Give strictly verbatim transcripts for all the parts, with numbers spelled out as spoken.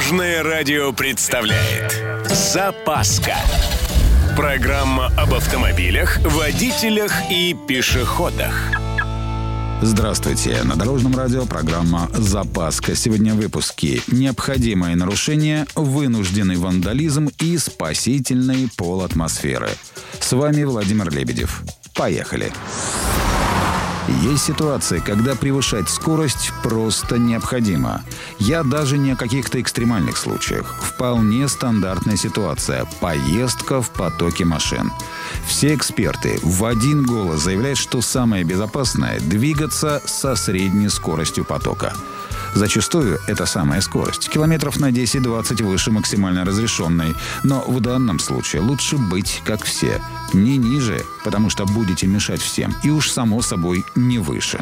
Дорожное радио представляет «Запаска». Программа об автомобилях, водителях и пешеходах. Здравствуйте. На Дорожном радио программа «Запаска». Сегодня в выпуске: необходимые нарушения, вынужденный вандализм и спасительный пол атмосферы. С вами Владимир Лебедев. Поехали. Есть ситуации, когда превышать скорость просто необходимо. Я даже не о каких-то экстремальных случаях. Вполне стандартная ситуация – поездка в потоке машин. Все эксперты в один голос заявляют, что самое безопасное – двигаться со средней скоростью потока. Зачастую это самая скорость. Километров на десять-двадцать выше максимально разрешенной. Но в данном случае лучше быть как все. Не ниже, потому что будете мешать всем. И уж само собой не выше.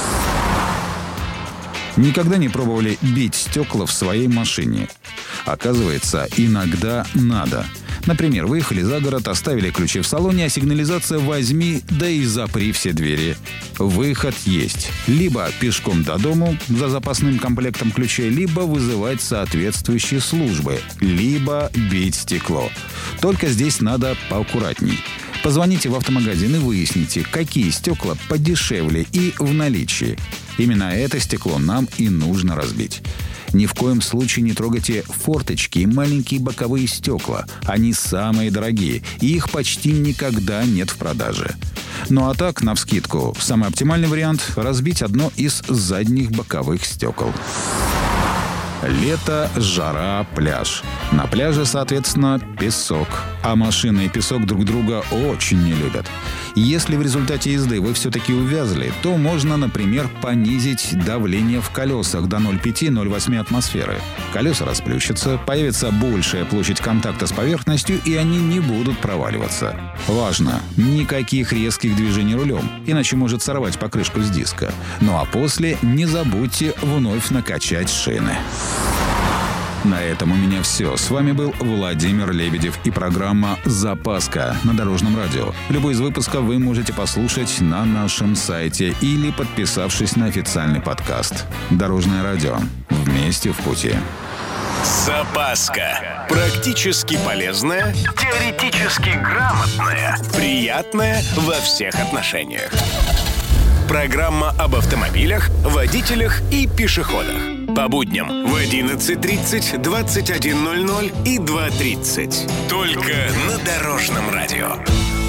Никогда не пробовали бить стекла в своей машине? Оказывается, иногда надо. Например, выехали за город, оставили ключи в салоне, а сигнализация «возьми, да и запри все двери». Выход есть. Либо пешком до дому за запасным комплектом ключей, либо вызывать соответствующие службы, либо бить стекло. Только здесь надо поаккуратней. Позвоните в автомагазин и выясните, какие стекла подешевле и в наличии. Именно это стекло нам и нужно разбить. Ни в коем случае не трогайте форточки и маленькие боковые стекла. Они самые дорогие, и их почти никогда нет в продаже. Ну а так, навскидку, самый оптимальный вариант – разбить одно из задних боковых стекол. Лето, жара, пляж. На пляже, соответственно, песок. А машины и песок друг друга очень не любят. Если в результате езды вы все-таки увязли, то можно, например, понизить давление в колесах до ноль целых пять - ноль целых восемь атмосферы. Колеса расплющатся, появится большая площадь контакта с поверхностью, и они не будут проваливаться. Важно! Никаких резких движений рулем, иначе может сорвать покрышку с диска. Ну а после не забудьте вновь накачать шины. На этом у меня все. С вами был Владимир Лебедев и программа «Запаска» на Дорожном радио. Любой из выпусков вы можете послушать на нашем сайте или подписавшись на официальный подкаст. Дорожное радио. Вместе в пути. «Запаска». Практически полезная, теоретически грамотная, приятная во всех отношениях. Программа об автомобилях, водителях и пешеходах. По будням в одиннадцать тридцать, двадцать один ноль ноль и два тридцать. Только на Дорожном радио.